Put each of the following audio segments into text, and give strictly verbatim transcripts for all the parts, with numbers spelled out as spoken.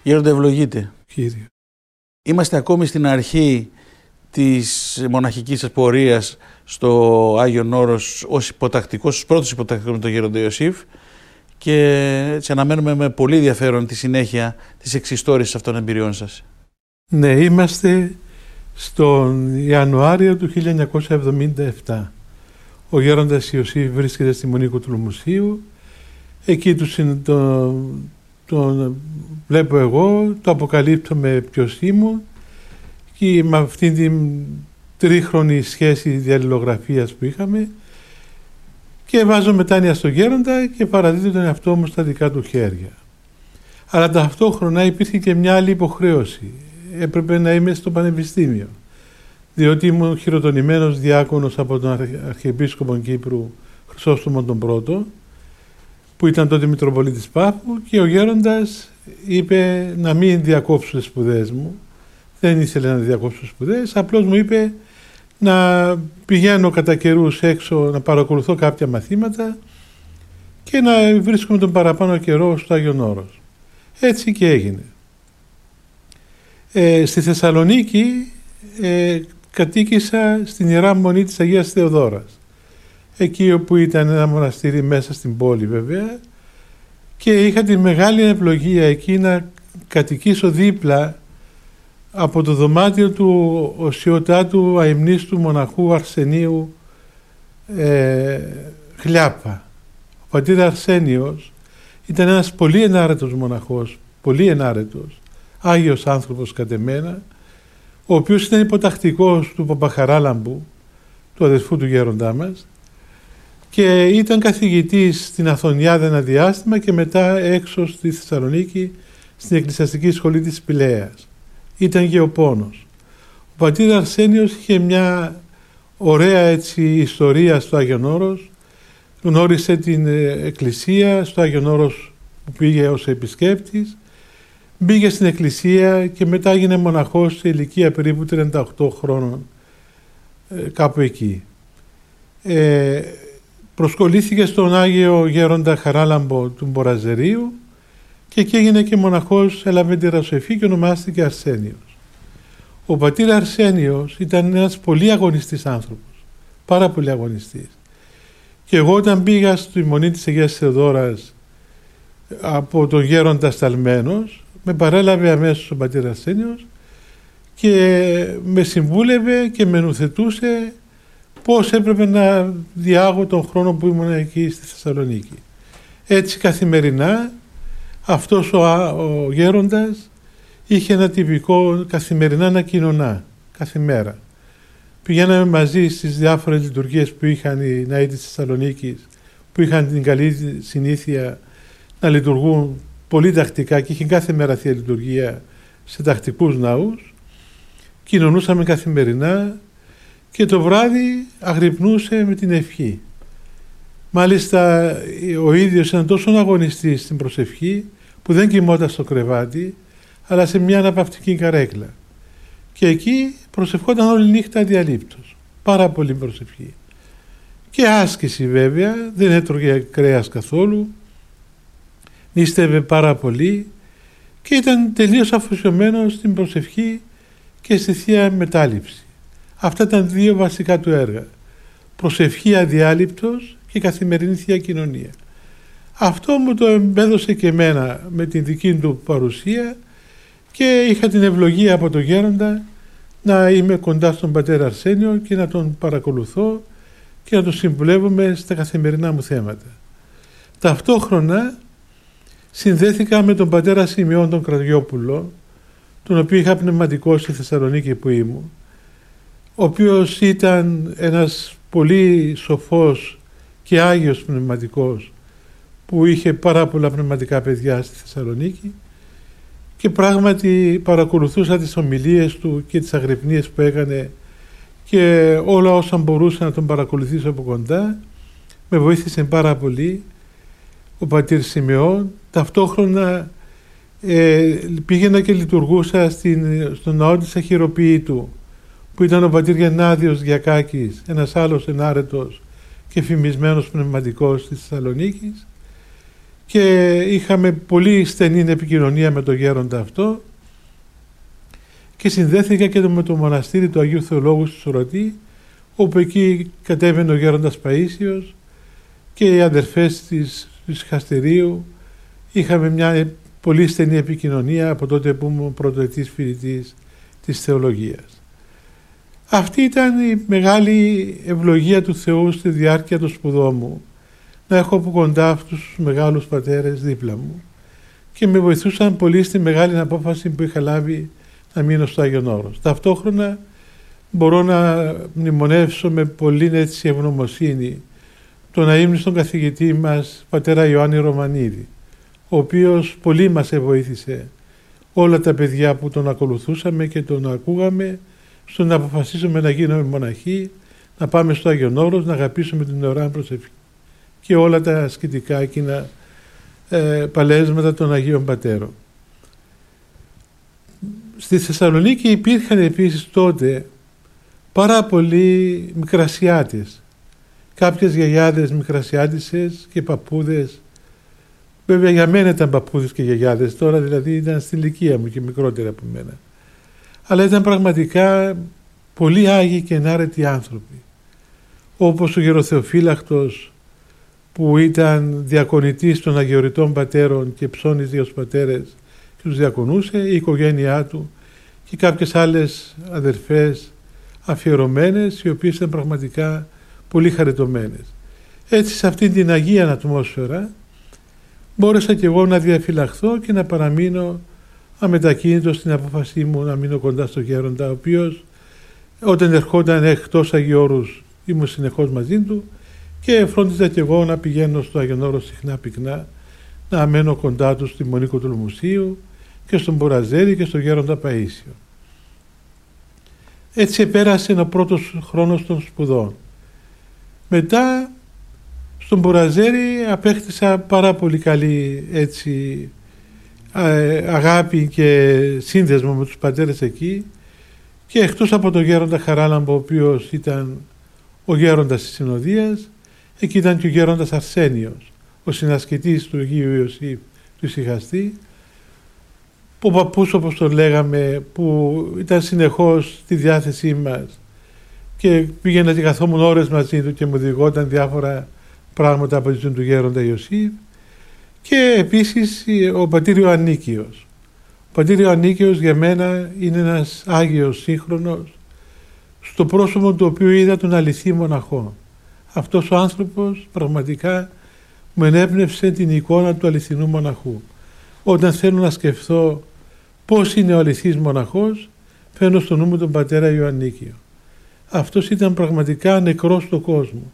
Γέροντα, ευλογείτε. Κύριε. Είμαστε ακόμη στην αρχή της μοναχικής σας πορείας στο Άγιον Όρος ως υποτακτικός, στους πρώτους υποτακτικούς με τον Γέροντα Ιωσήφ, και έτσι αναμένουμε με πολύ ενδιαφέρον τη συνέχεια της εξιστόρησης αυτών των εμπειριών σας. Ναι, είμαστε στον Ιανουάριο του χίλια εννιακόσια εβδομήντα επτά. Ο Γέροντας Ιωσήφ βρίσκεται στη Μονή Κουτουλομουσίου. Εκεί τον το, το βλέπω εγώ, το αποκαλύπτω ποιος ήμουν, και με αυτήν την τρίχρονη σχέση διαλληλογραφίας που είχαμε, και βάζω μετάνοια στο Γέροντα και παραδίδω τον εαυτό μου στα δικά του χέρια. Αλλά ταυτόχρονα υπήρχε και μια άλλη υποχρέωση. Έπρεπε να είμαι στο πανεπιστήμιο, διότι ήμουν χειροτονημένος διάκονος από τον Αρχιεπίσκοπο Κύπρου Χρυσόστομο τον Πρώτο, που ήταν τότε Μητροπολίτης Πάφου, και ο Γέροντας είπε να μην διακόψω τις σπουδές μου. Δεν ήθελε να διακόψω τις σπουδές, απλώς μου είπε να πηγαίνω κατά καιρούς έξω να παρακολουθώ κάποια μαθήματα και να βρίσκομαι τον παραπάνω καιρό στο Άγιον Όρος. Έτσι και έγινε. Ε, στη Θεσσαλονίκη ε, κατοίκησα στην Ιερά Μονή της Αγίας Θεοδόρας, εκεί όπου ήταν ένα μοναστήρι μέσα στην πόλη βέβαια, και είχα τη μεγάλη ευλογία εκεί να κατοικήσω δίπλα από το δωμάτιο του οσιοτάτου αημνίστου μοναχού Αρσενίου ε, Χλιάπα. Ο πατήρ Αρσένιος ήταν ένας πολύ ενάρετος μοναχός, πολύ ενάρετος, Άγιος άνθρωπος κατ' εμένα, ο οποίος ήταν υποτακτικός του Παπαχαράλαμπου, του αδερφού του γέροντά μας, και ήταν καθηγητής στην Αθωνιάδα ένα διάστημα και μετά έξω στη Θεσσαλονίκη στην Εκκλησιαστική Σχολή της Πηλαίας. Ήταν γεωπόνος. Ο πατήρ Αρσένιος είχε μια ωραία έτσι ιστορία στο Άγιον Όρος. Γνώρισε την εκκλησία στο Άγιον Όρος που πήγε ως επισκέπτης. Μπήκε στην εκκλησία και μετά έγινε μοναχός σε ηλικία περίπου τριάντα οκτώ χρόνων, κάπου εκεί. Ε, προσκολήθηκε στον Άγιο Γέροντα Χαράλαμπο του Μποραζερίου και εκεί έγινε και μοναχός, έλαβε τη ρασοεφή και ονομάστηκε Αρσένιος. Ο πατήρ Αρσένιος ήταν ένας πολύ αγωνιστής άνθρωπος, πάρα πολύ αγωνιστής. Και εγώ όταν πήγα στη Μονή της Αγίας Θεοδόρας από τον Γέροντα Σταλμένος, με παρέλαβε αμέσως ο πατήρ Αρσένιος και με συμβούλευε και με νουθετούσε πώς έπρεπε να διάγω τον χρόνο που ήμουν εκεί στη Θεσσαλονίκη. Έτσι καθημερινά αυτός ο, ο γέροντας είχε ένα τυπικό καθημερινά να κοινωνά, κάθε μέρα. Πηγαίναμε μαζί στις διάφορες λειτουργίες που είχαν οι ναοί της Θεσσαλονίκης, που είχαν την καλή συνήθεια να λειτουργούν πολύ τακτικά και είχε κάθε μέρα θεία λειτουργία σε τακτικούς ναούς. Κοινωνούσαμε καθημερινά και το βράδυ αγρυπνούσε με την ευχή. Μάλιστα ο ίδιος ήταν τόσο αγωνιστής στην προσευχή που δεν κοιμόταν στο κρεβάτι, αλλά σε μια αναπαυτική καρέκλα. Και εκεί προσευχόταν όλη νύχτα αδιαλείπτως. Πάρα πολύ προσευχή. Και άσκηση βέβαια, δεν έτρωγε κρέας καθόλου, νήστευε πάρα πολύ και ήταν τελείως αφοσιωμένος στην προσευχή και στη Θεία Μετάληψη. Αυτά ήταν δύο βασικά του έργα. Προσευχή αδιάλειπτος και καθημερινή Θεία Κοινωνία. Αυτό μου το εμπέδωσε και εμένα με την δική του παρουσία και είχα την ευλογία από τον Γέροντα να είμαι κοντά στον πατέρα Αρσένιο και να τον παρακολουθώ και να τον συμβουλεύομαι στα καθημερινά μου θέματα. Ταυτόχρονα συνδέθηκα με τον πατέρα Σιμεών τον Κραδιόπουλο, τον οποίο είχα πνευματικό στη Θεσσαλονίκη που ήμουν, ο οποίος ήταν ένας πολύ σοφός και άγιος πνευματικός που είχε πάρα πολλά πνευματικά παιδιά στη Θεσσαλονίκη και πράγματι παρακολουθούσα τις ομιλίες του και τις αγρυπνίες που έκανε και όλα όσα μπορούσα να τον παρακολουθήσω από κοντά. Με βοήθησε πάρα πολύ ο πατήρ Σιμεών. Ταυτόχρονα ε, πήγαινα και λειτουργούσα στην, στον ναό της Αχυροποίητου που ήταν ο πατήρ Γεννάδιος Διακάκης, ένας άλλος ενάρετος και φημισμένος πνευματικός της Θεσσαλονίκης, και είχαμε πολύ στενή επικοινωνία με τον γέροντα αυτό και συνδέθηκα και με το μοναστήρι του Αγίου Θεολόγου στη Σουρωτή, όπου εκεί κατέβαινε ο γέροντας Παΐσιος και οι αδερφές της, της Χαστερίου. Είχαμε μια πολύ στενή επικοινωνία από τότε που ήμουν πρωτοετής φοιτητής της θεολογίας. Αυτή ήταν η μεγάλη ευλογία του Θεού στη διάρκεια των σπουδών μου, να έχω από κοντά αυτούς τους μεγάλους πατέρες δίπλα μου, και με βοηθούσαν πολύ στη μεγάλη απόφαση που είχα λάβει να μείνω στο Άγιον Όρος. Ταυτόχρονα μπορώ να μνημονεύσω με πολύ έτσι ευγνωμοσύνη τον αείμνηστον καθηγητή μας πατέρα Ιωάννη Ρωμανίδη, ο οποίος πολύ μας βοήθησε όλα τα παιδιά που τον ακολουθούσαμε και τον ακούγαμε στο να αποφασίσουμε να γίνουμε μοναχοί, να πάμε στο Άγιον Όρος, να αγαπήσουμε την ωραία προσευχή και όλα τα ασκητικά εκείνα ε, παλέσματα των Αγίων Πατέρων. Στη Θεσσαλονίκη υπήρχαν επίσης τότε πάρα πολλοί μικρασιάτες, κάποιες γιαγιάδες μικρασιάτισσες και παππούδες. Βέβαια για μένα ήταν παππούδες και γιαγιάδες, τώρα δηλαδή ήταν στην ηλικία μου και μικρότερα από μένα. Αλλά ήταν πραγματικά πολύ άγιοι και ενάρετοι άνθρωποι, όπως ο Γεροθεοφύλακτος που ήταν διακονητής των Αγιοριτών Πατέρων και ψώνιζε ως πατέρες και τους διακονούσε, η οικογένειά του και κάποιες άλλες αδερφές αφιερωμένες, οι οποίες ήταν πραγματικά πολύ χαριτωμένες. Έτσι, σε αυτή την αγία ατμόσφαιρα μπόρεσα και εγώ να διαφυλαχθώ και να παραμείνω αμετακίνητος στην απόφασή μου να μείνω κοντά στο γέροντα, ο οποίος όταν ερχόταν εκτός Αγίου Όρους ήμουν συνεχώς μαζί του και φρόντιζα και εγώ να πηγαίνω στο Άγιον Όρος συχνά πυκνά, να μένω κοντά του στη Μονή Κοτολμουσίου και στον Μπουραζέρη και στον γέροντα Παΐσιο. Έτσι επέρασε ο πρώτος χρόνος των σπουδών. Μετά στον Μπουραζέρη απέκτησα πάρα πολύ καλή έτσι, αγάπη και σύνδεσμο με τους πατέρες εκεί, και εκτός από τον γέροντα Χαράλαμπο, ο οποίος ήταν ο γέροντας της Συνοδείας, εκεί ήταν και ο γέροντας Αρσένιος, ο συνασκητής του Αγίου Ιωσήφ του Ησυχαστή, ο παππούς όπως τον λέγαμε, που ήταν συνεχώς στη διάθεσή μας και πήγαινα και καθόμουν ώρες μαζί του και μου διηγόταν διάφορα πράγματα από τη ζωή του γέροντα Ιωσήφ. Και επίσης ο πατήρ Ιωαννίκιος. Ο πατήρ Ιωαννίκιος για μένα είναι ένας Άγιος σύγχρονος, στο πρόσωπο του οποίου είδα τον αληθή μοναχό. Αυτός ο άνθρωπος πραγματικά μου ενέπνευσε την εικόνα του αληθινού μοναχού. Όταν θέλω να σκεφτώ πώς είναι ο αληθής μοναχός, φέρνω στο νου μου τον πατέρα Ιωαννίκιο. Αυτός ήταν πραγματικά νεκρός στον κόσμο.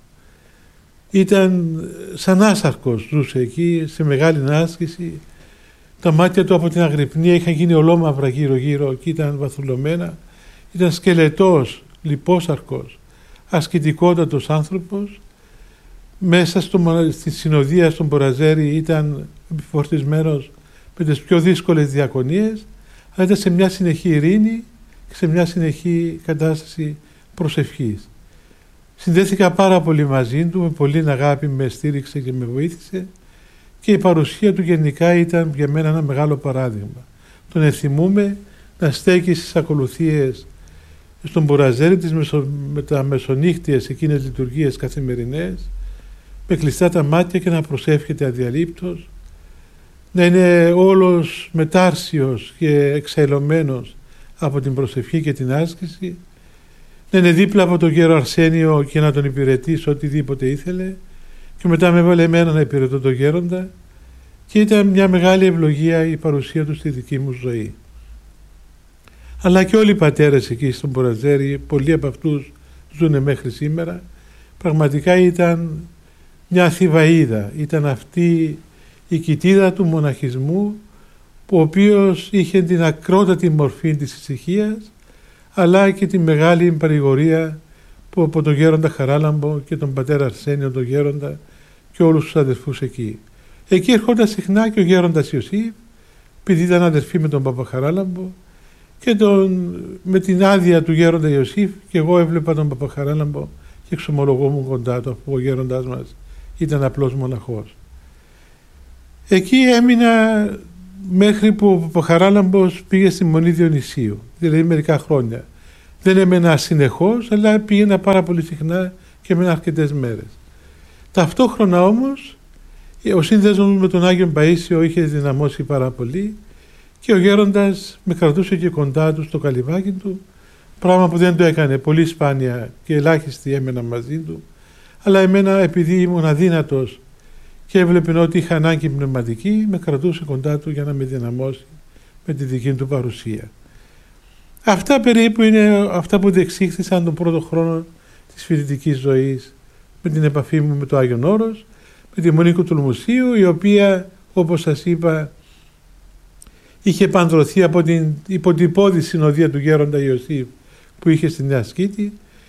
Ήταν σαν άσαρκος, ζούσε εκεί σε μεγάλη άσκηση. Τα μάτια του από την αγρυπνία είχαν γίνει ολόμαυρα γύρω γύρω και ήταν βαθουλωμένα. Ήταν σκελετός, λιπόσαρκος, ασκητικότατος άνθρωπος. Μέσα στο, στη συνοδεία στον Μπουραζέρη ήταν επιφορτισμένος με τις πιο δύσκολες διακονίες, αλλά ήταν σε μια συνεχή ειρήνη και σε μια συνεχή κατάσταση προσευχής. Συνδέθηκα πάρα πολύ μαζί του, με πολύ αγάπη με στήριξε και με βοήθησε, και η παρουσία του γενικά ήταν για μένα ένα μεγάλο παράδειγμα. Τον εθιμούμε να στέκει στις ακολουθίες στον Μπουραζέρη της μεσο, με τα μεσονύχτιες εκείνες λειτουργίες καθημερινές, με κλειστά τα μάτια και να προσεύχεται αδιαλείπτως, να είναι όλος μετάρσιος και εξαιλωμένος από την προσευχή και την άσκηση, να είναι δίπλα από τον γέρο Αρσένιο και να τον υπηρετήσει οτιδήποτε ήθελε, και μετά με έβαλε εμένα να υπηρετώ τον γέροντα, και ήταν μια μεγάλη ευλογία η παρουσία του στη δική μου ζωή. Αλλά και όλοι οι πατέρες εκεί στον Μπουραζέρη, πολλοί από αυτούς ζουν μέχρι σήμερα, πραγματικά ήταν μια θηβαΐδα, ήταν αυτή η κοιτίδα του μοναχισμού, ο οποίος είχε την ακρότατη μορφή της ησυχίας, αλλά και τη μεγάλη παρηγορία που από τον γέροντα Χαράλαμπο και τον πατέρα Αρσένιο τον γέροντα και όλους τους αδερφούς εκεί. Εκεί ερχόταν συχνά και ο γέροντας Ιωσήφ, επειδή ήταν αδερφή με τον Παπαχαράλαμπο, και τον, με την άδεια του γέροντα Ιωσήφ, και εγώ έβλεπα τον Παπαχαράλαμπο και εξομολογόμουν κοντά του, αφού ο γέροντάς μας ήταν απλός μοναχός. Εκεί έμεινα μέχρι που ο Χαράλαμπος πήγε στη Μονή Διονυσίου, δηλαδή μερικά χρόνια. Δεν έμενα συνεχώς, αλλά πήγαινα πάρα πολύ συχνά και έμενα αρκετές μέρες. Ταυτόχρονα όμως, ο σύνδεσμος με τον Άγιο Παΐσιο είχε δυναμώσει πάρα πολύ και ο γέροντας με κρατούσε και κοντά του στο καλυβάκι του, πράγμα που δεν το έκανε πολύ σπάνια και ελάχιστοι έμενα μαζί του, αλλά εμένα επειδή ήμουν αδύνατος και έβλεπε ότι είχα ανάγκη πνευματική, με κρατούσε κοντά του για να με δυναμώσει με τη δική του παρουσία. Αυτά περίπου είναι αυτά που διεξήχθησαν τον πρώτο χρόνο της φοιτητικής ζωής, με την επαφή μου με το Άγιον Όρος, με τη Μονή Κουτουλμουσίου, η οποία, όπως σας είπα, είχε παντρωθεί από την υποτυπώδη συνοδεία του γέροντα Ιωσήφ που είχε στη Νέα Σκήτη.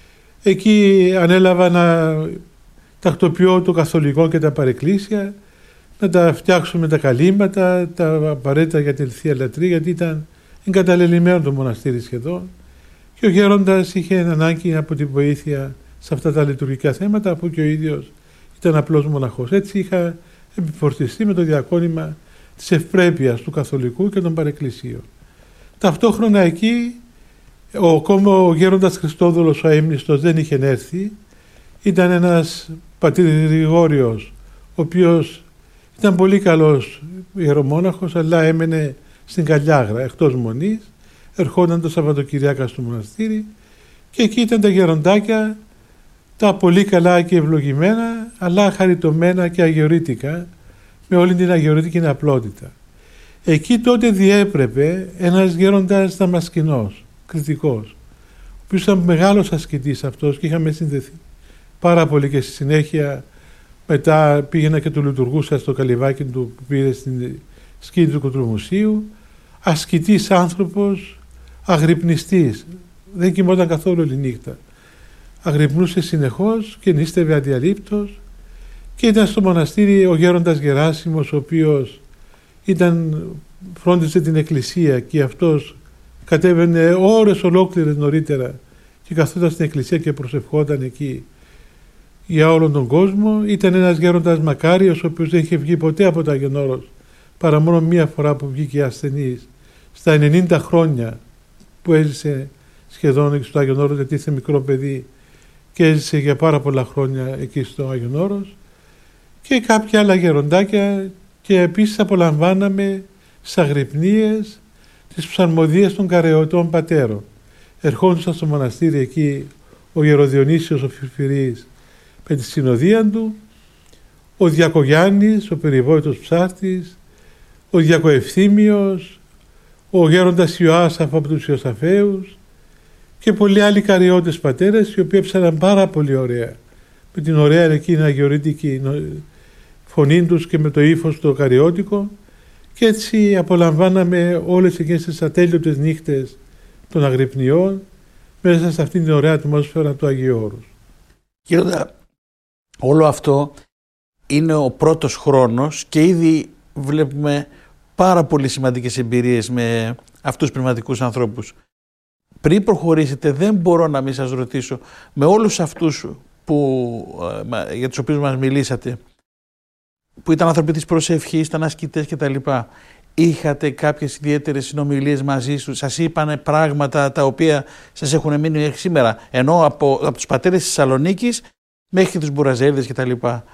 Εκεί ανέλαβα να τακτοποιώ το καθολικό και τα παρεκκλήσια, να τα φτιάξουμε τα καλύματα, τα απαραίτητα για την Θεία Λατρεία, γιατί ήταν εγκαταλελειμμένο το μοναστήρι σχεδόν και ο γέροντας είχε ανάγκη από την βοήθεια σε αυτά τα λειτουργικά θέματα, αφού και ο ίδιος ήταν απλός μοναχός. Έτσι είχα επιφορτιστεί με το διακόνημα της ευπρέπειας του καθολικού και των παρεκκλησίων. Ταυτόχρονα εκεί ο, ακόμα ο γέροντας Χριστόδουλος ο Αείμνηστος δεν είχε έρθει. Ήταν ένας πατήρ Γρηγόριος, ο οποίος ήταν πολύ καλός ιερομόναχος, αλλά έμενε στην Καλιάγρα, εκτός Μονής, ερχόταν το Σαββατοκυριακά στο μοναστήρι και εκεί ήταν τα γεροντάκια, τα πολύ καλά και ευλογημένα, αλλά χαριτωμένα και αγιορείτικα, με όλη την αγιορείτικη απλότητα. Εκεί τότε διέπρεπε ένας γέροντας Δαμασκηνός, κριτικός, ο οποίος ήταν μεγάλος ασκητής αυτός και είχαμε συνδεθεί πάρα πολύ και στη συνέχεια μετά πήγαινα και του λειτουργούσα στο καλυβάκι του που πήρε στην σκήτη του Κουτουλμουσίου, ασκητής άνθρωπος, αγρυπνιστής, δεν κοιμόταν καθόλου όλη νύχτα. Αγρυπνούσε συνεχώς και νίστευε αδιαλείπτος και ήταν στο μοναστήρι ο γέροντας Γεράσιμος, ο οποίος ήταν, φρόντιζε την εκκλησία και αυτός κατέβαινε ώρες ολόκληρες νωρίτερα και καθόταν στην εκκλησία και προσευχόταν εκεί για όλον τον κόσμο. Ήταν ένας γέροντας μακάριος, ο οποίος δεν είχε βγει ποτέ από το Άγιον Όρος, παρά μόνο μία φορά που βγήκε ασθενής στα ενενήντα χρόνια που έζησε σχεδόν εκεί στο Άγιον Όρος, γιατί είσαι μικρό παιδί και έζησε για πάρα πολλά χρόνια εκεί στο Άγιον Όρος, και κάποια άλλα γεροντάκια, και επίσης απολαμβάναμε στις αγρυπνίες τις ψαλμοδίες των Καρεωτών Πατέρων. Ερχόντουσαν στο μοναστήρι εκεί ο Γεροδιονύσιος ο Φυρφυρής με τη συνοδεία του, ο Διακογιάννης, ο περιβόητος ψάρτης, ο Διακοευθύμιος, ο γέροντας Ιωάσαφ από τους Ιωσαφαίους και πολλοί άλλοι καριώτες πατέρες, οι οποίοι έψαναν πάρα πολύ ωραία, με την ωραία εκείνη αγιορείτικη φωνή τους και με το ύφος το καριώτικο, και έτσι απολαμβάναμε όλες εκείνες τις ατέλειωτες νύχτες των αγρυπνιών μέσα σε αυτήν την ωραία ατμόσφαιρα του Αγίου Όρους. Γέροντα, όλο αυτό είναι ο πρώτος χρόνος και ήδη βλέπουμε πάρα πολύ σημαντικές εμπειρίες με αυτούς τους πνευματικούς ανθρώπους. Πριν προχωρήσετε, δεν μπορώ να μην σας ρωτήσω, με όλους αυτούς που, για τους οποίους μας μιλήσατε, που ήταν άνθρωποι της προσευχής, ήταν ασκητές κτλ., είχατε κάποιες ιδιαίτερες συνομιλίες μαζί σου, σας είπανε πράγματα τα οποία σας έχουν μείνει μέχρι σήμερα, ενώ από, από τους πατέρες της Θεσσαλονίκης μέχρι τους Μπουραζέλιδες κτλ.?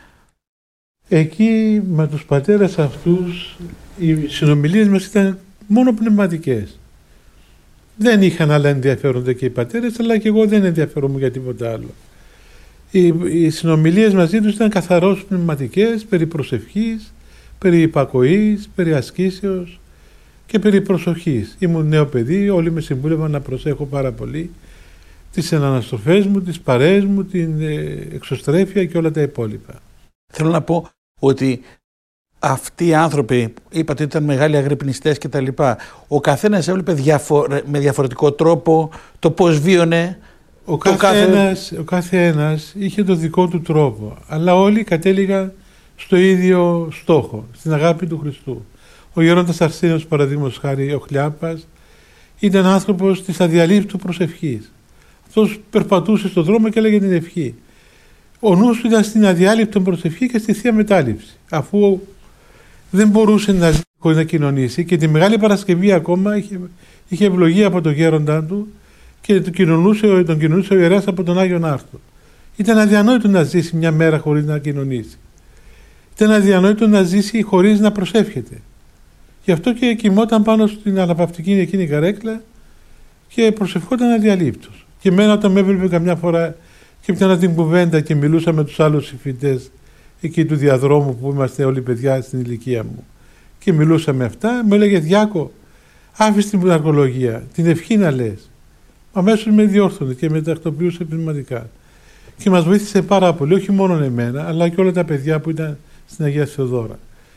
Εκεί με τους πατέρες αυτούς οι συνομιλίες μας ήταν μόνο πνευματικές. Δεν είχαν άλλα ενδιαφέροντα και οι πατέρες, αλλά και εγώ δεν ενδιαφέρομαι για τίποτα άλλο. Οι, οι συνομιλίες μαζί τους ήταν καθαρώς πνευματικές, περί προσευχής, περί υπακοής, περί ασκήσεως και περί προσοχής. Ήμουν νέο παιδί, όλοι με συμβούλευαν να προσέχω πάρα πολύ τις αναστροφές μου, τις παρέες μου, την εξωστρέφεια και όλα τα υπόλοιπα. Θέλω να πω ότι αυτοί οι άνθρωποι, είπατε ότι ήταν μεγάλοι αγρυπνιστές και τα λοιπά, ο καθένας έβλεπε διαφορε... με διαφορετικό τρόπο το πώς βίωνε. Ο κάθε, κάθε... Ένας, ο κάθε ένας είχε το δικό του τρόπο, αλλά όλοι κατέληγαν στο ίδιο στόχο, στην αγάπη του Χριστού. Ο γέροντας Αρσένιος, παραδείγματος χάρη, ο Χλιάπας, ήταν άνθρωπος της αδιαλείπτου προσευχής. Αυτός περπατούσε στον δρόμο και έλεγε την ευχή. Ο νους του ήταν στην αδιάλειπτο προσευχή και στη Θεία Μετάληψη. Αφού δεν μπορούσε να ζει χωρίς να κοινωνήσει και τη Μεγάλη Παρασκευή ακόμα είχε, είχε ευλογία από τον γέροντά του και τον κοινωνούσε, τον κοινωνούσε ο ιερέας από τον Άγιον Άρθρο. Ήταν αδιανόητο να ζήσει μια μέρα χωρίς να κοινωνήσει. Ήταν αδιανόητο να ζήσει χωρίς να προσεύχεται. Γι' αυτό και κοιμόταν πάνω στην αναπαυτική εκείνη καρέκλα και προσευχόταν αδιαλείπτως. Και εμένα όταν με έβλεπε καμιά φορά και πιάνα την κουβέντα και μιλούσα με τους άλλους συμφοιτές εκεί του διαδρόμου που είμαστε όλοι παιδιά στην ηλικία μου και μιλούσαμε αυτά, μου έλεγε «Διάκο, άφησε την πνευματολογία, την ευχή να λες». Αμέσως με διόρθωνε και με τακτοποιούσε πνευματικά. Και μας βοήθησε πάρα πολύ, όχι μόνο εμένα, αλλά και όλα τα παιδιά που ήταν στην Αγία Θεοδόρα.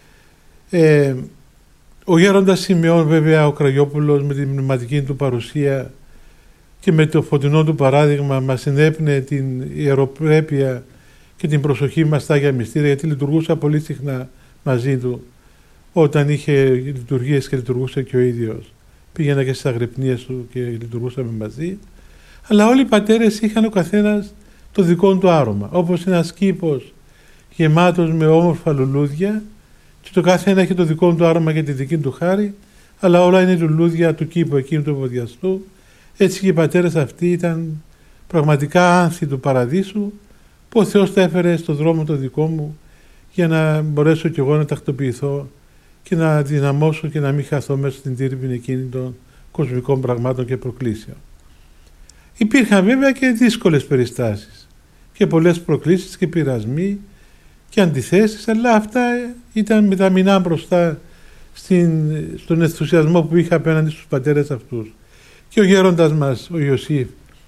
Ε, ο γέροντας Σιμεών, βέβαια, ο Κραγιόπουλος, με την πνευματική του παρουσία και με το φωτεινό του παράδειγμα μας συνέπνεε την ιεροπρέπεια και την προσοχή μας στα Άγια Μυστήρια, γιατί λειτουργούσα πολύ συχνά μαζί του όταν είχε λειτουργίες και λειτουργούσε και ο ίδιος. Πήγαινα και στις αγρυπνίες του και λειτουργούσαμε μαζί. Αλλά όλοι οι πατέρες είχαν ο καθένας το δικό του άρωμα, όπως ένας κήπος γεμάτος με όμορφα λουλούδια και το κάθε ένα έχει το δικό του άρωμα για τη δική του χάρη, αλλά όλα είναι λουλούδια του κήπου εκείνου του ευωδιαστού. Έτσι και οι πατέρες αυτοί ήταν πραγματικά άνθη του παραδείσου που ο Θεός τα έφερε στον δρόμο το δικό μου για να μπορέσω κι εγώ να τακτοποιηθώ και να δυναμώσω και να μην χαθώ μέσα στην τύρπη εκείνη των κοσμικών πραγμάτων και προκλήσεων. Υπήρχαν βέβαια και δύσκολες περιστάσεις και πολλές προκλήσεις και πειρασμοί και αντιθέσεις, αλλά αυτά ήταν μηδαμινά μπροστά στην, στον ενθουσιασμό που είχα απέναντι στους πατέρες αυτούς. Και ο γέροντας μας, ο Ιωσήφ,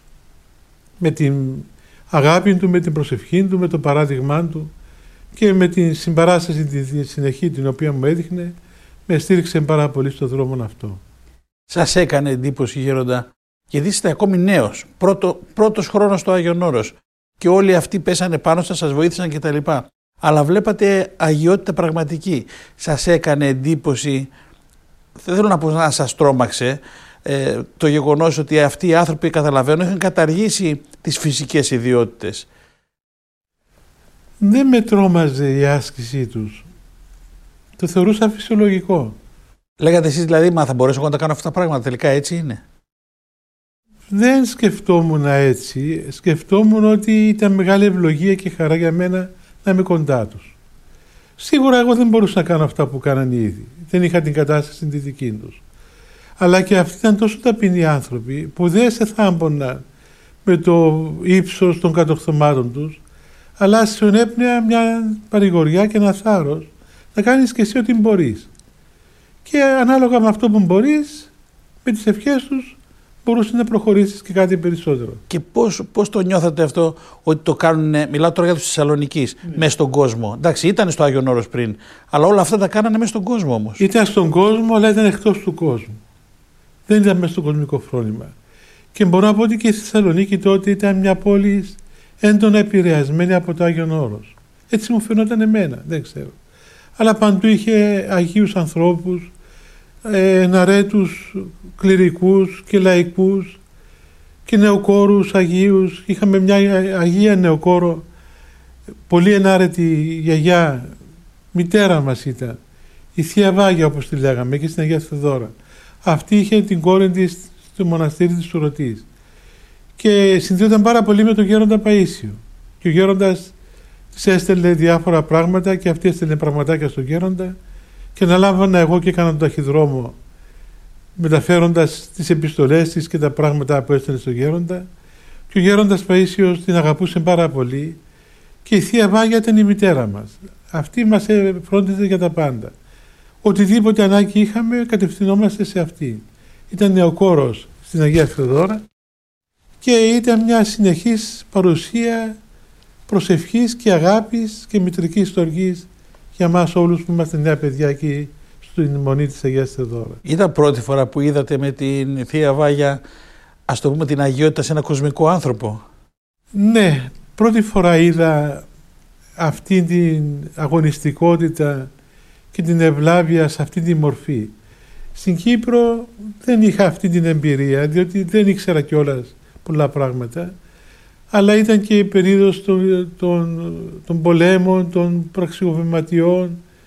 με την αγάπη του, με την προσευχή του, με το παράδειγμά του και με την συμπαράσταση τη συνεχή την οποία μου έδειχνε, με στήριξε πάρα πολύ στον δρόμο αυτό. Σας έκανε εντύπωση, γέροντα, γιατί είστε ακόμη νέος, πρώτο, πρώτος χρόνος στο Άγιον Όρος και όλοι αυτοί πέσανε πάνω σας, σας βοήθησαν κτλ. Αλλά βλέπατε αγιότητα πραγματική. Σας έκανε εντύπωση, δεν θέλω να πω να σας τρόμαξε, ε, το γεγονός ότι αυτοί οι άνθρωποι, καταλαβαίνω, είχαν καταργήσει τις φυσικές ιδιότητες. Δεν με τρόμαζε η άσκησή τους. Το θεωρούσα φυσιολογικό. Λέγατε εσείς δηλαδή, μα θα μπορέσω να τα κάνω αυτά τα πράγματα, τελικά έτσι είναι? Δεν σκεφτόμουν έτσι. Σκεφτόμουν ότι ήταν μεγάλη ευλογία και χαρά για μένα να είμαι κοντά τους. Σίγουρα εγώ δεν μπορούσα να κάνω αυτά που κάνανε ήδη. Δεν είχα την κατάσταση τη δική τους. Αλλά και αυτοί ήταν τόσο ταπεινοί άνθρωποι που δεν σε θάμποναν με το ύψος των κατοχθωμάτων τους, αλλά σου ενέπνεα μια παρηγοριά και ένα θάρρος να κάνεις και εσύ ό,τι μπορείς. Και ανάλογα με αυτό που μπορείς, με τις ευχές τους, μπορούσες να προχωρήσεις και κάτι περισσότερο. Και πώς, πώς το νιώθατε αυτό ότι το κάνουν, μιλάω τώρα για τους Θεσσαλονικής, ναι, μέσα στον κόσμο? Εντάξει, ήταν στο Άγιον Όρος πριν, αλλά όλα αυτά τα κάνανε μέσα στον κόσμο όμως. Ήταν στον κόσμο, αλλά ήταν εκτός του κόσμου. Δεν ήταν μέσα στο κοσμικό φρόνημα. Και μπορώ να πω ότι και η Θεσσαλονίκη τότε ήταν μια πόλη έντονα επηρεασμένη από το Άγιον Όρος. Έτσι μου φαινόταν εμένα, δεν ξέρω. Αλλά παντού είχε αγίους ανθρώπους, εναρέτους κληρικούς και λαϊκούς και νεοκόρους αγίους. Είχαμε μια αγία νεοκόρο, πολύ ενάρετη γιαγιά, μητέρα μας ήταν, η Θεία Βάγια όπως τη λέγαμε, και στην Αγία Θεοδόρα. Αυτή είχε την κόρη της στο μοναστήρι της Σουρωτής και συνδέονταν πάρα πολύ με τον γέροντα Παΐσιο. Και ο γέροντας της έστελνε διάφορα πράγματα και αυτή έστελνε πραγματάκια στον γέροντα και αναλάμβανα εγώ και έκανα τον ταχυδρόμο μεταφέροντας τις επιστολές της και τα πράγματα που έστελνε στον γέροντα. Και ο γέροντας Παΐσιος την αγαπούσε πάρα πολύ και η Θεία Βάγια ήταν η μητέρα μας. Αυτή μας φρόντιζε για τα πάντα. Οτιδήποτε ανάγκη είχαμε κατευθυνόμαστε σε αυτή. Ήταν νεοκόρος στην Αγία Θεοδόρα και ήταν μια συνεχής παρουσία προσευχής και αγάπης και μητρικής στοργής για μας όλους που είμαστε νέα παιδιά εκεί στην Μονή της Αγίας Θεοδόρα. Ήταν πρώτη φορά που είδατε με την Θεία Βάγια, ας το πούμε, την αγιότητα σε ένα κοσμικό άνθρωπο? Ναι, πρώτη φορά είδα αυτή την αγωνιστικότητα και την ευλάβεια σε αυτή τη μορφή. Στην Κύπρο δεν είχα αυτή την εμπειρία, διότι δεν ήξερα κιόλας πολλά πράγματα, αλλά ήταν και η περίοδος των, των, των πολέμων, των πραξικοπηματιών,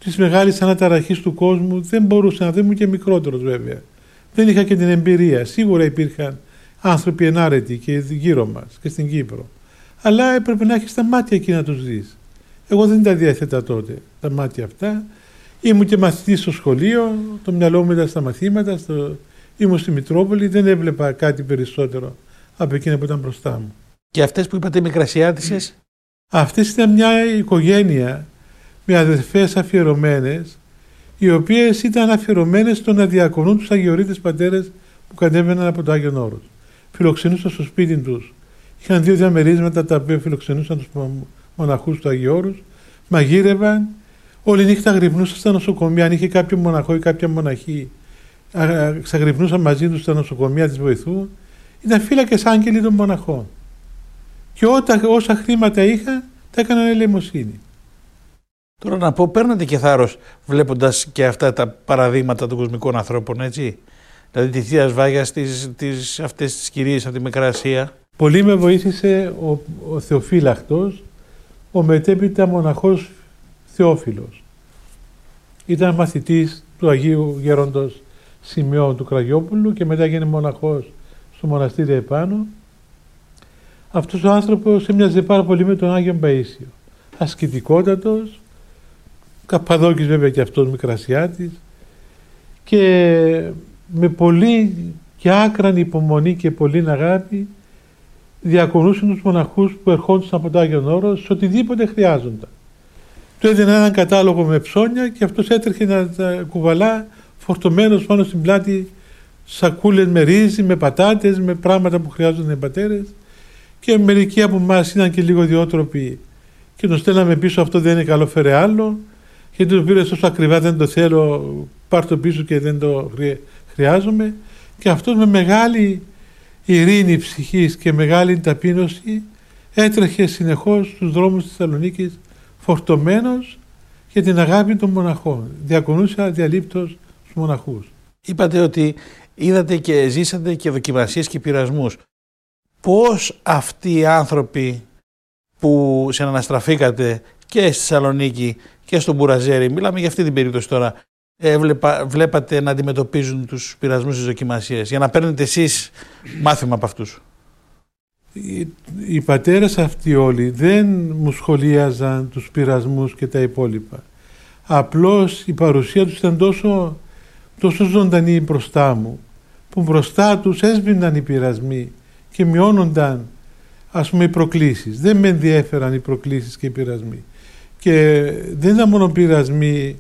της μεγάλης αναταραχής του κόσμου δεν μπορούσα να δεν ήμουν και μικρότερος βέβαια. Δεν είχα και την εμπειρία. Σίγουρα υπήρχαν άνθρωποι ενάρετοι και γύρω μας και στην Κύπρο. Αλλά έπρεπε να έχεις τα μάτια εκεί να τους δεις. Εγώ δεν τα διέθετα τότε τα μάτια αυτά. Ήμουν και μαθητής στο σχολείο, το μυαλό μου ήταν στα μαθήματα, στο... ήμουν στη Μητρόπολη, δεν έβλεπα κάτι περισσότερο από εκείνα που ήταν μπροστά μου. Και αυτές που είπατε οι Μικρασιάτισσες? Αυτές ήταν μια οικογένεια με αδερφές αφιερωμένες, οι οποίες ήταν αφιερωμένες στο να διακονούν τους Αγιορείτες πατέρες που κατέβαιναν από το Άγιον Όρος. Φιλοξενούσαν στο σπίτι τους. Είχαν δύο διαμερίσματα τα οποία φιλοξενούσαν τους μοναχούς του Αγίου Όρους, μαγείρευαν, όλη νύχτα αγρυπνούσαν στα νοσοκομεία. Αν είχε κάποιο μοναχό ή κάποια μοναχή, ξαγρυπνούσαν μαζί τους στα νοσοκομεία της βοηθού. Ήταν φύλακες άγγελοι των μοναχών. Και ό, όσα χρήματα είχαν, τα έκαναν ελεημοσύνη. Τώρα να πω, παίρνετε και θάρρος βλέποντας και αυτά τα παραδείγματα των κοσμικών ανθρώπων, έτσι. Δηλαδή τη Θεία Βάγια, αυτές τις κυρίες από τη Μικρά Ασία. Πολύ με βοήθησε ο, ο Θεοφύλακτος, ο μετέπειτα μοναχός Θεόφιλος. Ήταν μαθητής του Αγίου Γέροντος Σημειών του Κραγιόπουλου και μετά έγινε μοναχός στο μοναστήρι επάνω. Αυτός ο άνθρωπος έμοιαζε πάρα πολύ με τον Άγιο Παΐσιο. Ασκητικότατος, Καπαδόκης βέβαια και αυτός Μικρασιάτης, και με πολύ και άκραν υπομονή και πολύ αγάπη διακονούσαν τους μοναχούς που ερχόντουσαν από το Άγιον Όρος σε οτιδήποτε χρειάζονταν. Του έδινε έναν κατάλογο με ψώνια και αυτός έτρεχε να τα κουβαλά φορτωμένος πάνω στην πλάτη σακούλες με ρύζι, με πατάτες, με πράγματα που χρειάζονταν οι πατέρες, και μερικοί από εμάς ήταν και λίγο ιδιότροποι και τον στέλναμε πίσω, αυτό δεν είναι καλό, φέρε άλλο, γιατί το πήρε τόσο ακριβά, δεν το θέλω, πάρ' το πίσω και δεν το χρειάζομαι. Και αυτός με μεγάλη ειρήνη ψυχής και μεγάλη ταπείνωση έτρεχε συνεχώς στους δρόμους της Θεσσαλονίκης φορτωμένος για την αγάπη των μοναχών. Διακονούσε αδιαλείπτως στους μοναχούς. Είπατε ότι είδατε και ζήσατε και δοκιμασίες και πειρασμούς. Πώς αυτοί οι άνθρωποι που συναναστραφήκατε και στη Θεσσαλονίκη και στον Μπουραζέρι, μιλάμε για αυτή την περίπτωση τώρα, έβλεπα, βλέπατε να αντιμετωπίζουν τους πειρασμούς στις δοκιμασίες, για να παίρνετε εσείς μάθημα από αυτούς? Οι, οι πατέρες αυτοί όλοι δεν μου σχολίαζαν τους πειρασμούς και τα υπόλοιπα. Απλώς η παρουσία τους ήταν τόσο, τόσο ζωντανή μπροστά μου, που μπροστά τους έσβηναν οι πειρασμοί και μειώνονταν, ας πούμε, οι προκλήσεις. Δεν με ενδιέφεραν οι προκλήσεις και οι πειρασμοί. Και δεν ήταν μόνο πειρασμοί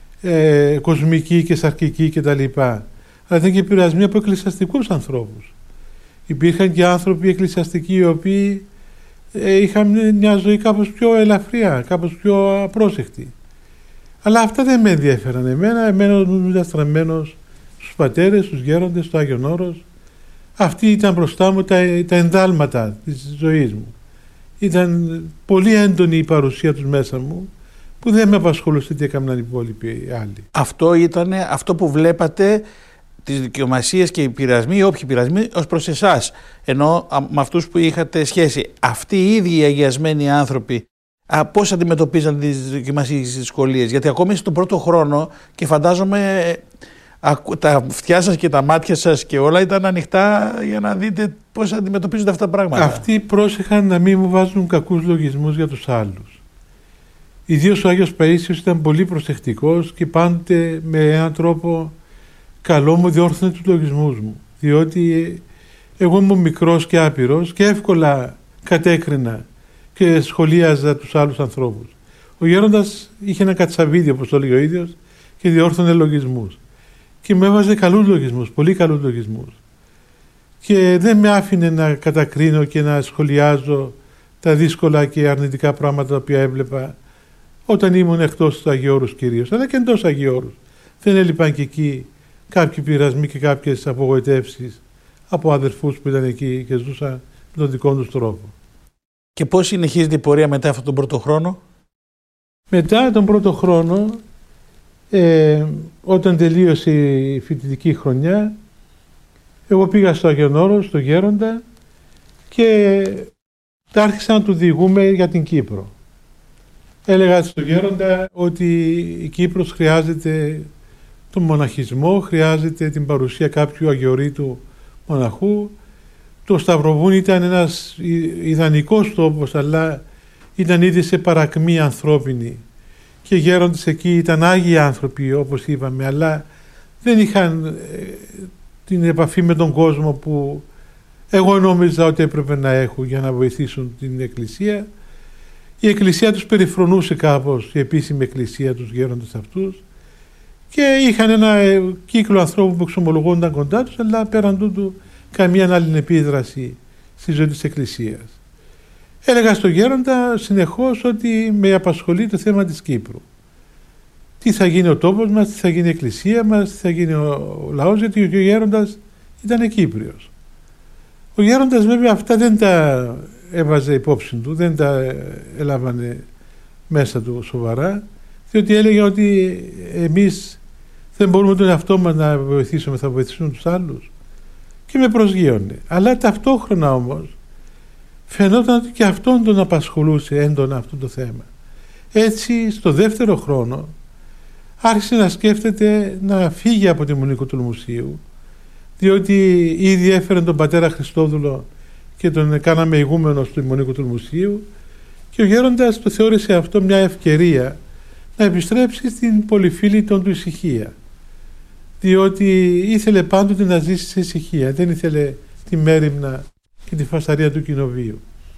ε, κοσμικοί και σαρκικοί κτλ. Αλλά ήταν και πειρασμοί από εκκλησιαστικούς ανθρώπους. Υπήρχαν και άνθρωποι εκκλησιαστικοί οι οποίοι ε, είχαν μια ζωή κάπως πιο ελαφριά, κάπως πιο απρόσεκτη. Αλλά αυτά δεν με ενδιαφέραν εμένα. Εμένα ήμουν στραμμένος στους πατέρες, στους γέροντες, στο Άγιον Όρος. Αυτή ήταν μπροστά μου τα, τα ενδάλματα της ζωής μου. Ήταν πολύ έντονη η παρουσία τους μέσα μου, που δεν με απασχολούσε τι έκαναν οι υπόλοιποι άλλοι. Αυτό ήταν αυτό που βλέπατε, τις δικαιομασίες και οι πειρασμοί, όποιοι πειρασμοί, ως προς εσάς, ενώ με αυτούς που είχατε σχέση. Αυτοί οι ίδιοι οι αγιασμένοι άνθρωποι, α, πώς αντιμετωπίζαν τις δικαιομασίες στις σχολείες? Γιατί ακόμη στον πρώτο χρόνο, και φαντάζομαι τα αυτιά σας και τα μάτια σας και όλα ήταν ανοιχτά για να δείτε πώς αντιμετωπίζονται αυτά τα πράγματα. Αυτοί πρόσεχαν να μην μου βάζουν κακούς λογισμούς για τους άλλους. Ιδίως ο Άγιος Παΐσιος ήταν πολύ προσεκτικός και πάντοτε με έναν τρόπο καλό μου διόρθωνε τους λογισμούς μου. Διότι εγώ ήμουν μικρός και άπειρος και εύκολα κατέκρινα και σχολίαζα τους άλλους ανθρώπους. Ο γέροντας είχε ένα κατσαβίδι, όπως το έλεγε ο ίδιος, και διόρθωνε λογισμούς. Και με έβαζε καλούς λογισμούς, πολύ καλούς λογισμούς. Και δεν με άφηνε να κατακρίνω και να σχολιάζω τα δύσκολα και αρνητικά πράγματα τα οποία έβλεπα όταν ήμουν εκτός του Αγίου Όρους κυρίως, αλλά και εντός Αγίου Όρους. Δεν έλειπαν και εκεί κάποιοι πειρασμοί και κάποιες απογοητεύσεις από αδερφούς που ήταν εκεί και ζούσαν με τον δικό τους τρόπο. Και πώς συνεχίζεται η πορεία μετά αυτόν τον πρώτο χρόνο? Μετά τον πρώτο χρόνο, ε, όταν τελείωσε η φοιτητική χρονιά, εγώ πήγα στο Άγιον Όρος, στο Γέροντα, και άρχισα να του διηγούμε για την Κύπρο. Έλεγα στον Γέροντα ότι η Κύπρος χρειάζεται τον μοναχισμό, χρειάζεται την παρουσία κάποιου αγιορείτου μοναχού. Το Σταυροβούνι ήταν ένας ιδανικός τόπος, αλλά ήταν ήδη σε παρακμή ανθρώπινη και οι γέροντες εκεί ήταν άγιοι άνθρωποι, όπως είπαμε, αλλά δεν είχαν την επαφή με τον κόσμο που εγώ νόμιζα ότι έπρεπε να έχουν για να βοηθήσουν την Εκκλησία. Η Εκκλησία τους περιφρονούσε κάπως, η επίσημη Εκκλησία τους γέροντες αυτούς, και είχαν ένα κύκλο ανθρώπων που εξομολογούνταν κοντά τους, αλλά πέραν τούτου καμία άλλη επίδραση στη ζωή της Εκκλησίας. Έλεγα στον Γέροντα συνεχώς ότι με απασχολεί το θέμα της Κύπρου. Τι θα γίνει ο τόπος μας, τι θα γίνει η Εκκλησία μας, τι θα γίνει ο λαός, γιατί ο Γέροντας ήταν Κύπριος. Ο Γέροντας βέβαια αυτά δεν τα έβαζε υπόψη του, δεν τα έλαβανε μέσα του σοβαρά, διότι έλεγε ότι εμείς δεν μπορούμε τον εαυτό μας να βοηθήσουμε, θα βοηθήσουμε τους άλλους, και με προσγείωνε. Αλλά ταυτόχρονα όμως φαινόταν ότι και αυτόν τον απασχολούσε έντονα αυτό το θέμα. Έτσι στο δεύτερο χρόνο άρχισε να σκέφτεται να φύγει από τη Μονή Κοτολμουσίου, διότι ήδη έφερε τον πατέρα Χριστόδουλο και τον κάναμε ηγούμενο του Μονή Κοτολμουσίου, και ο Γέροντας το θεώρησε αυτό μια ευκαιρία να επιστρέψει στην πολυφίλητον του ησυχία, διότι ήθελε πάντοτε να ζήσει σε ησυχία, δεν ήθελε τη μέριμνα και τη φασαρία του κοινοβίου.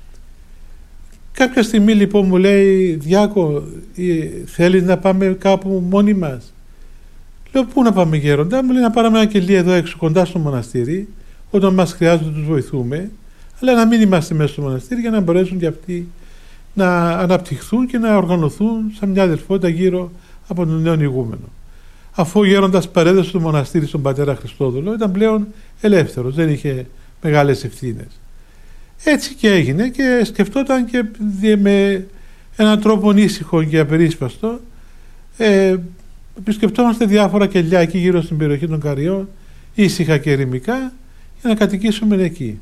Κάποια στιγμή λοιπόν μου λέει, Διάκο, θέλεις να πάμε κάπου μόνοι μας? Λέω, πού να πάμε Γέροντα? Μου λέει, να πάρουμε ένα κελί εδώ έξω κοντά στο μοναστήρι, όταν μας χρειάζεται τους βοηθούμε, αλλά να μην είμαστε μέσα στο μοναστήρι για να μπορέσουν και αυτοί να αναπτυχθούν και να οργανωθούν σαν μια αδελφότητα γύρω από τον νέο ηγούμενο. Αφού ο Γέροντας παρέδωσε το μοναστήρι στον πατέρα Χριστόδουλο, ήταν πλέον ελεύθερος, δεν είχε μεγάλες ευθύνες. Έτσι και έγινε, και σκεφτόταν και με έναν τρόπο ήσυχο και απερίσπαστο. Ε, επισκεφτόμαστε διάφορα κελιά εκεί γύρω στην περιοχή των Καριών, ήσυχα και ερημικά, για να κατοικήσουμε εκεί.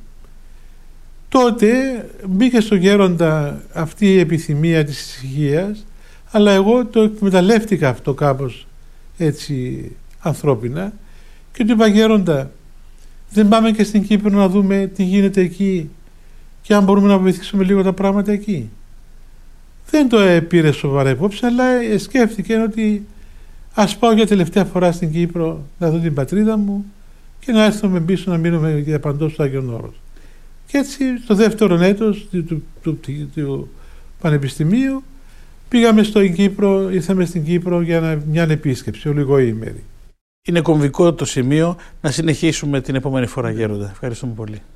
Τότε μπήκε στο Γέροντα αυτή η επιθυμία της ησυχίας, αλλά εγώ το εκμεταλλεύτηκα αυτό κάπως έτσι ανθρώπινα, και του είπα, Γέροντα, δεν πάμε και στην Κύπρο να δούμε τι γίνεται εκεί και αν μπορούμε να βοηθήσουμε λίγο τα πράγματα εκεί? Δεν το πήρε σοβαρά υπόψη, αλλά σκέφτηκε ότι ας πάω για τελευταία φορά στην Κύπρο να δω την πατρίδα μου και να έρθουμε πίσω να μείνουμε για παντός στο Άγιον Όρος. Και έτσι στο δεύτερο έτος του, του, του, του, του Πανεπιστημίου πήγαμε στο Κύπρο, ήρθαμε στην Κύπρο για μια επίσκεψη ολιγοήμερη. Είναι κομβικό το σημείο, να συνεχίσουμε την επόμενη φορά Γέροντα. Ευχαριστούμε πολύ.